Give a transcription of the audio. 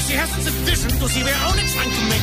she hasn't sufficient to see we're only trying to make